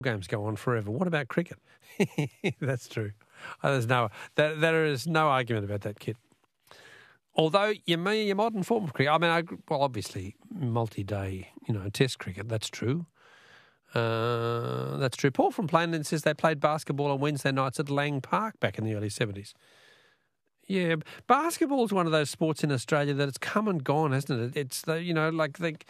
games go on forever. What about cricket? That's true. There is no argument about that, Kit. Although your modern form of cricket, obviously multi-day, Test cricket. That's true. That's true. Paul from Plainland says they played basketball on Wednesday nights at Lang Park back in the early 70s. Yeah, basketball is one of those sports in Australia that it's come and gone, hasn't it? It's